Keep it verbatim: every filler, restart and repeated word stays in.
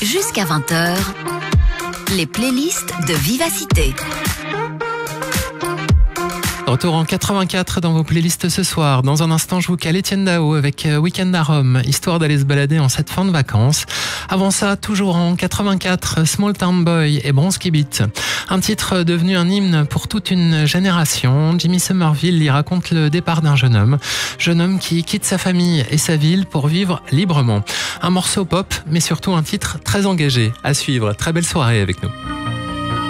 Jusqu'à vingt heures, les playlists de Vivacité. Retour en quatre-vingt-quatre dans vos playlists ce soir. Dans un instant, je vous cale Etienne Dao avec Week-end à Rome, histoire d'aller se balader en cette fin de vacances. Avant ça, toujours en quatre-vingt-quatre, Small Town Boy et Bronski Beat. Un titre devenu un hymne pour toute une génération. Jimmy Somerville y raconte le départ d'un jeune homme. Jeune homme qui quitte sa famille et sa ville pour vivre librement. Un morceau pop, mais surtout un titre très engagé. À suivre. Très belle soirée avec nous.